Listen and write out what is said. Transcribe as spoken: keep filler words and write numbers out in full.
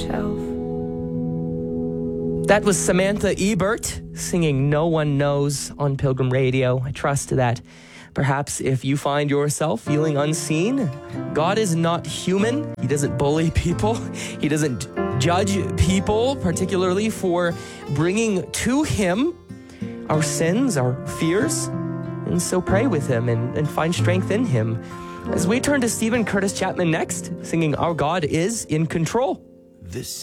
shelf. That was Samantha Ebert singing No One Knows on Pilgrim Radio. I trust that perhaps if you find yourself feeling unseen, God is not human. He doesn't bully people. He doesn't judge people, particularly for bringing to him our sins, our fears. And so pray with him and, and find strength in him. As we turn to Stephen Curtis Chapman next, singing Our God is in Control. This